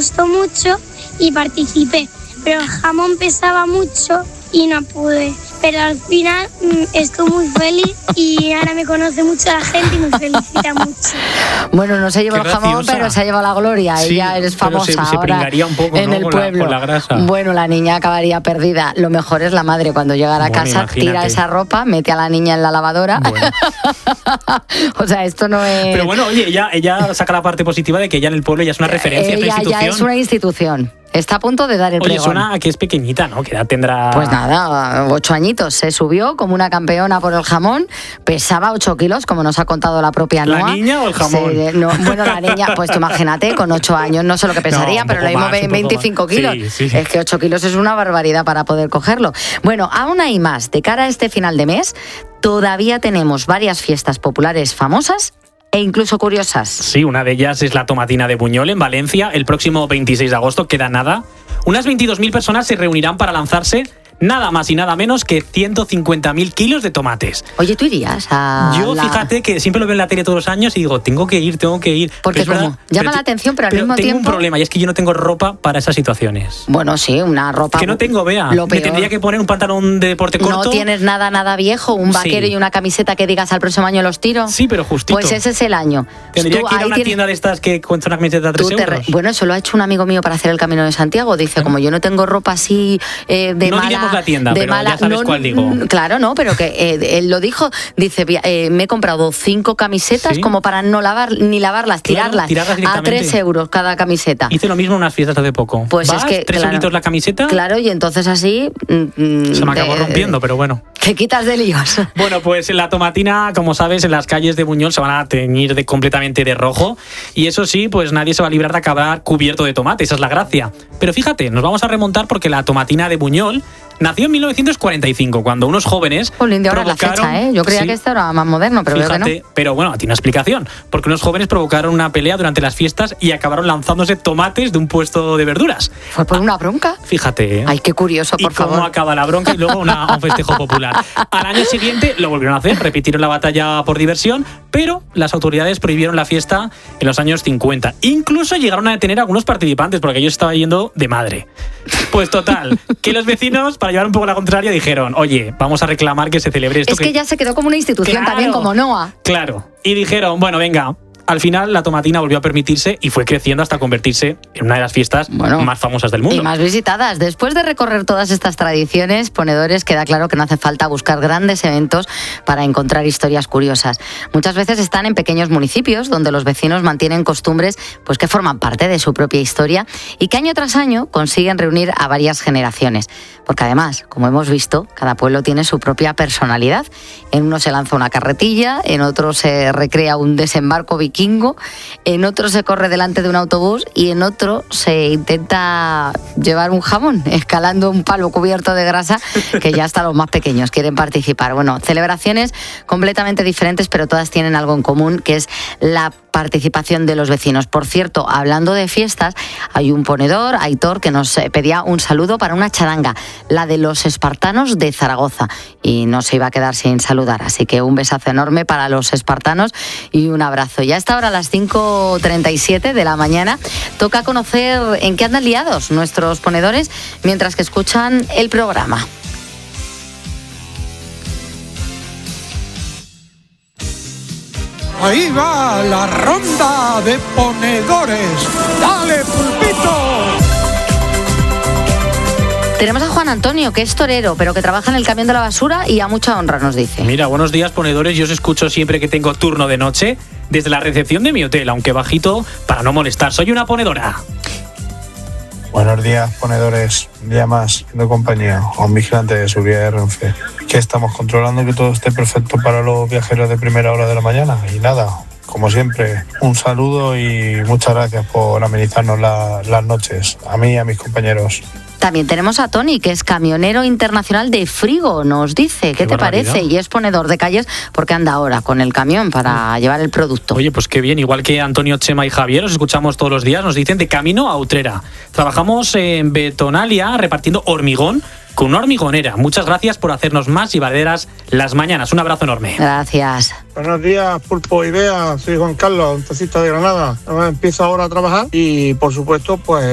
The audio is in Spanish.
costó mucho y participé, pero el jamón pesaba mucho y no pude. Pero al final estoy muy feliz y ahora me conoce mucho la gente y me felicita mucho. Bueno, no se llevó el jamón, pero se ha llevado la gloria. Sí, ella eres famosa se ahora un poco, en ¿no? el con pueblo. La grasa. Bueno, la niña acabaría perdida. Lo mejor es la madre cuando llega a la casa, imagínate. tira esa ropa, mete a la niña en la lavadora. Bueno. O sea, esto no es... Pero bueno, oye, ella saca la parte positiva de que ella en el pueblo ya es una referencia, ella es una institución. ya es una institución. Está a punto de dar el Oye, pregón. suena a que es pequeñita, ¿no? Que edad tendrá... Pues nada, 8 añitos. Se subió como una campeona por el jamón. Pesaba 8 kilos, como nos ha contado la propia Noa. ¿La niña o el jamón? Bueno, la niña, pues tú imagínate, con 8 años, no sé lo que pesaría, pero lo mismo 25 kilos. Sí. Es que 8 kilos es una barbaridad para poder cogerlo. Bueno, aún hay más. De cara a este final de mes, todavía tenemos varias fiestas populares famosas e incluso curiosas. Sí, una de ellas es la Tomatina de Buñol en Valencia. El próximo 26 de agosto, queda nada. Unas 22.000 personas se reunirán para lanzarse nada más y nada menos que 150.000 kilos de tomates. Oye, ¿tú irías a...? Yo, fíjate que siempre lo veo en la tele todos los años y digo, tengo que ir. Porque como llama la atención, pero al mismo tiempo... Tengo un problema y es que yo no tengo ropa para esas situaciones. Bueno, sí, una ropa... Que no tengo, Bea. Me tendría que poner un pantalón de deporte corto. ¿No tienes nada viejo? ¿Un vaquero y una camiseta que digas al próximo año los tiro? Sí, pero justito. Pues ese es el año. Tendría que ir a una tienda de estas que cuesta una camiseta a 3 euros. Bueno, eso lo ha hecho un amigo mío para hacer el Camino de Santiago. Dice, como yo no tengo ropa así de no mala... No diremos la tienda, pero ya sabes cuál digo. Claro, no, pero que él lo dijo. Dice, me he comprado 5 camisetas como para no lavarlas, tirarlas a 3 euros cada camiseta. Hice lo mismo en unas fiestas hace poco. Pues ¿vas? Es que 3 euritos la camiseta. Claro, y entonces así... se me acabó rompiendo, pero bueno. Te quitas de líos. Bueno, pues en la Tomatina, como sabes, en las calles de Buñol se van a teñir completamente de rojo. Y eso sí, pues nadie se va a librar de acabar cubierto de tomate. Esa es la gracia. Pero fíjate, nos vamos a remontar porque la Tomatina de Buñol nació en 1945, cuando unos jóvenes ahora la fecha, ¿eh? Yo creía que esto era más moderno, pero fíjate, veo que no. Pero bueno, tiene una explicación. Porque unos jóvenes provocaron una pelea durante las fiestas y acabaron lanzándose tomates de un puesto de verduras. ¿Fue por una bronca? Fíjate, ¿eh? Ay, qué curioso, por favor. Y cómo acaba la bronca y luego un festejo popular. Al año siguiente lo volvieron a hacer, repitieron la batalla por diversión, pero las autoridades prohibieron la fiesta en los años 50. Incluso llegaron a detener a algunos participantes porque ellos estaban yendo de madre. Pues total, que los vecinos, para llevar un poco la contraria, dijeron, oye, vamos a reclamar que se celebre esto. Es que ya se quedó como una institución también, como Noa. Claro. Y dijeron, bueno, venga. Al final la Tomatina volvió a permitirse y fue creciendo hasta convertirse en una de las fiestas más famosas del mundo. Y más visitadas. Después de recorrer todas estas tradiciones, ponedores, queda claro que no hace falta buscar grandes eventos para encontrar historias curiosas. Muchas veces están en pequeños municipios donde los vecinos mantienen costumbres pues que forman parte de su propia historia y que año tras año consiguen reunir a varias generaciones. Porque además, como hemos visto, cada pueblo tiene su propia personalidad. En uno se lanza una carretilla, en otro se recrea un desembarco vikingo, en otro se corre delante de un autobús y en otro se intenta llevar un jamón escalando un palo cubierto de grasa, que ya hasta los más pequeños quieren participar. Bueno, celebraciones completamente diferentes, pero todas tienen algo en común, que es la participación de los vecinos. Por cierto, hablando de fiestas, hay un ponedor, Aitor, que nos pedía un saludo para una charanga, la de los espartanos de Zaragoza, y no se iba a quedar sin saludar, así que un besazo enorme para los espartanos y un abrazo. Ya está ahora a las 5:37 de la mañana, toca conocer en qué andan liados nuestros ponedores mientras que escuchan el programa. Ahí va la ronda de ponedores. ¡Dale, pulpito! Tenemos a Juan Antonio, que es torero, pero que trabaja en el camión de la basura y a mucha honra, nos dice. Mira, buenos días, ponedores. Yo os escucho siempre que tengo turno de noche desde la recepción de mi hotel, aunque bajito para no molestar. Soy una ponedora. Buenos días, ponedores. Un día más, de compañía, a un vigilante de seguridad de Renfe. Que estamos controlando que todo esté perfecto para los viajeros de primera hora de la mañana. Y nada, como siempre, un saludo y muchas gracias por amenizarnos las noches, a mí y a mis compañeros. También tenemos a Tony, que es camionero internacional de Frigo, nos dice. ¿Qué te parece? Y es ponedor de calles porque anda ahora con el camión para llevar el producto. Oye, pues qué bien. Igual que Antonio, Chema y Javier, os escuchamos todos los días. Nos dicen de camino a Utrera. Trabajamos en Betonalia repartiendo hormigón con una hormigonera. Muchas gracias por hacernos más llevaderas las mañanas. Un abrazo enorme. Gracias. Buenos días, Pulpo y Bea. Soy Juan Carlos, un tacita de Granada. Empiezo ahora a trabajar y, por supuesto, pues